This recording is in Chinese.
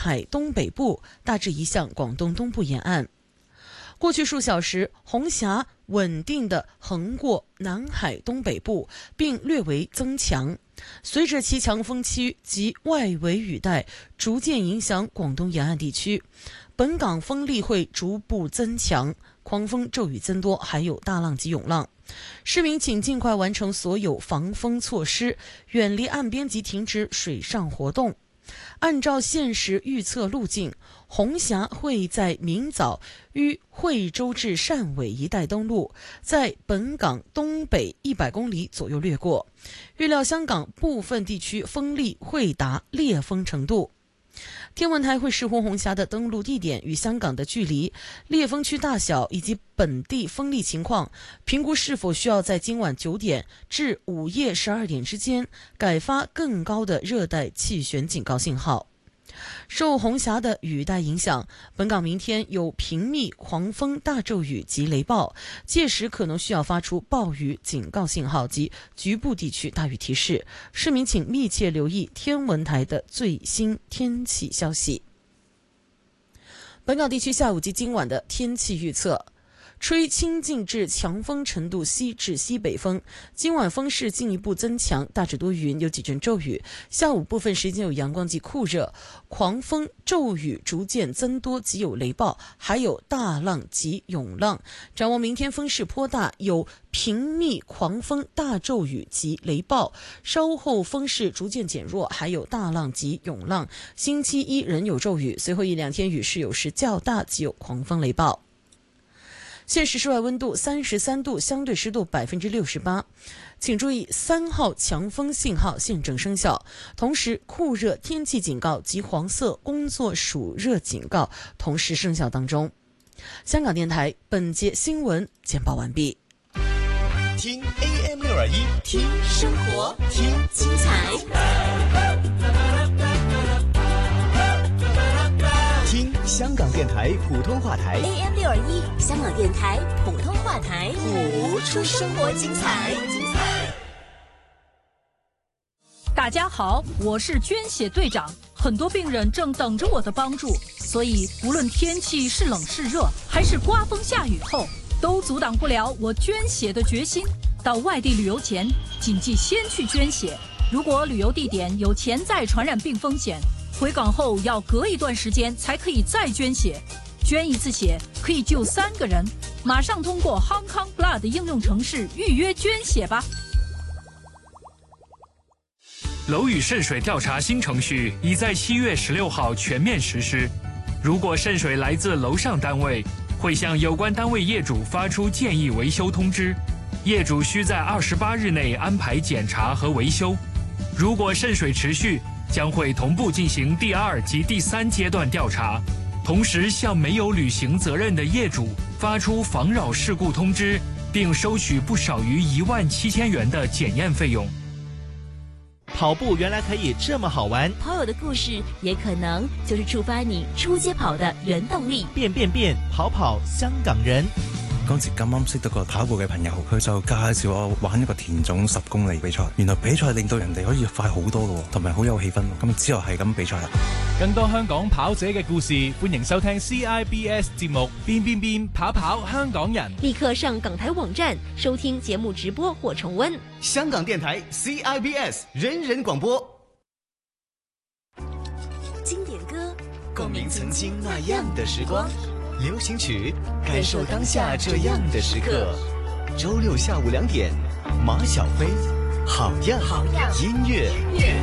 海东北部，大致移向广东东部沿岸。过去数小时，红霞稳定地横过南海东北部，并略为增强。随着其强风区及外围雨带逐渐影响广东沿岸地区，本港风力会逐步增强，狂风骤雨增多，还有大浪及涌浪。市民请尽快完成所有防风措施，远离岸边及停止水上活动。按照现时预测路径，红霞会在明早于惠州至汕尾一带登陆，在本港东北100公里左右掠过。预料香港部分地区风力会达烈风程度。天文台会视乎红霞的登陆地点与香港的距离、烈风区大小以及本地风力情况，评估是否需要在今晚9点至午夜12点之间改发更高的热带气旋警告信号。受红霞的雨带影响，本港明天有频密狂风大骤雨及雷暴，届时可能需要发出暴雨警告信号及局部地区大雨提示。市民请密切留意天文台的最新天气消息。本港地区下午及今晚的天气预测：吹清劲至强风程度西至西北风，今晚风势进一步增强，大致多云，有几阵骤雨。下午部分时间有阳光及酷热，狂风骤雨逐渐增多及有雷暴，还有大浪及涌浪。展望明天风势颇大，有频密狂风大骤雨及雷暴，稍后风势逐渐减弱，还有大浪及涌浪。星期一仍有骤雨，随后1-2天雨势有时较大及有狂风雷暴。现时室外温度33度，相对湿度68%。请注意3号强风信号现正生效，同时酷热天气警告及黄色工作暑热警告同时生效当中。香港电台本节新闻简报完毕。 听 AM621， 听生活，听精彩。 听香港电台普通话台 AM621，香港电台普通话台， 谱出生活精彩。 大家好，我是捐血队长，很多病人正等着我的帮助，所以无论天气是冷是热，还是刮风下雨后，都阻挡不了我捐血的决心。到外地旅游前，谨记先去捐血。如果旅游地点有潜在传染病风险，回港后要隔一段时间才可以再捐血。捐一次血可以救3个人，马上通过 Hong Kong Blood 应用程式预约捐血吧。 楼宇渗水调查新程序已在7月16号全面实施。如果渗水来自楼上单位，会向有关单位业主发出建议维修通知，业主需在28日内安排检查和维修。如果渗水持续，将会同步进行第2及第3阶段调查，同时向没有履行责任的业主发出妨扰事故通知，并收取不少于17000元的检验费用。 跑步原来可以这么好玩， 跑友的故事也可能就是触发你出街跑的原动力。 变跑跑香港人。 嗰時咁啱識到個跑步嘅朋友，佢就介紹我玩一個田總10公里比賽。原來比賽令到人哋可以快好多嘅，同埋好有氣氛。咁之後係咁比賽啦。 更多香港跑者嘅故事，歡迎收聽 CIBS 節目變跑跑香港人。 立刻上港台網站收聽節目直播或重溫。 香港電台 CIBS 人人廣播。 經典歌， 共鳴曾經那樣的時光。流行曲，感受當下這樣的時刻。周6下午2點，馬小飛，好樣音樂。